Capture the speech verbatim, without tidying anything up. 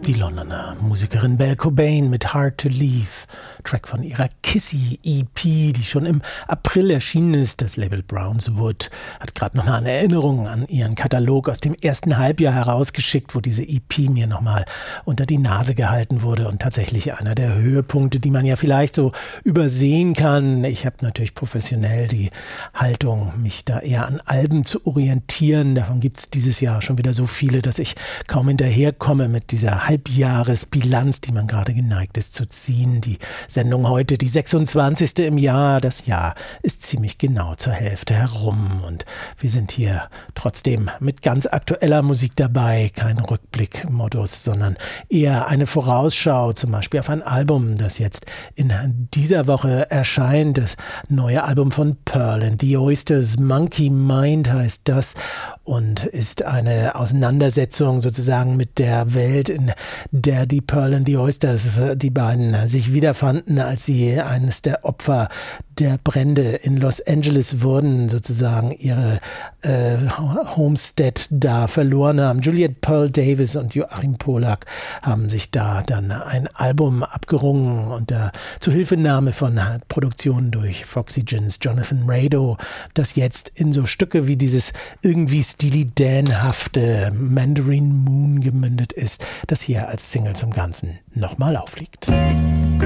Die Londoner Musikerin Belle Cobain mit Hard to Leave, Track von ihrer Kissy E P, die schon im April erschienen ist. Das Label Brownswood hat gerade nochmal eine Erinnerung an ihren Katalog aus dem ersten Halbjahr herausgeschickt, wo diese E P mir nochmal unter die Nase gehalten wurde und tatsächlich einer der Höhepunkte, die man ja vielleicht so übersehen kann. Ich habe natürlich professionell die Haltung, mich da eher an Alben zu orientieren. Davon gibt es dieses Jahr schon wieder so viele, dass ich kaum hinterherkomme mit dieser Halbjahresbilanz, die man gerade geneigt ist zu ziehen. Die Sendung heute, die sechsundzwanzigste im Jahr. Das Jahr ist ziemlich genau zur Hälfte herum und wir sind hier trotzdem mit ganz aktueller Musik dabei. Kein Rückblick-Modus, sondern eher eine Vorausschau, zum Beispiel auf ein Album, das jetzt in dieser Woche erscheint. Das neue Album von Pearl and the Oysters, Monkey Mind heißt das und ist eine Auseinandersetzung sozusagen mit der Welt, in der die Pearl and the Oysters, die beiden, sich wiederfanden, als sie eines der Opfer der Brände in Los Angeles wurden, sozusagen ihre äh, Homestead da verloren haben. Juliette Pearl Davis und Joachim Polak haben sich da dann ein Album abgerungen unter Zuhilfenahme von Produktionen durch Foxygens, Jonathan Rado, das jetzt in so Stücke wie dieses irgendwie Steely Dan-hafte Mandarin Moon gemündet ist, das hier als Single zum Ganzen nochmal aufliegt.